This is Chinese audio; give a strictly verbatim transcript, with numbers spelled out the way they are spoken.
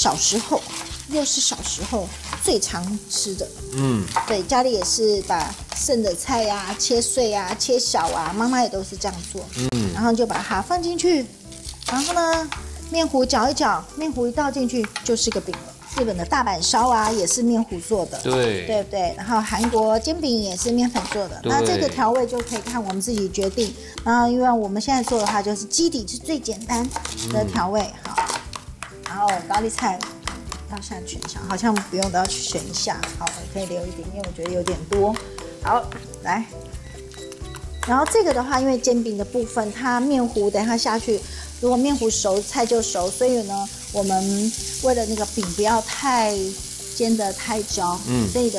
小时候，又是小时候最常吃的。 嗯， 对，家里也是把剩的菜呀、啊、切碎啊、切小啊，妈妈也都是这样做。嗯，然后就把它放进去，然后呢，面糊搅一搅，面糊一倒进去就是个饼了。日本的大阪烧啊，也是面糊做的， 对， 对不对？然后韩国煎饼也是面粉做的。那这个调味就可以看我们自己决定。然后，因为我们现在做的话，就是基底是最简单的调味，好。然后高丽菜要下去一下，好像不用都要去选一下，好，可以留一点，因为我觉得有点多。好，来。然后这个的话，因为煎饼的部分，它面糊等一下下去，如果面糊熟，菜就熟，所以呢，我们为了那个饼不要太煎得太焦，嗯，所以的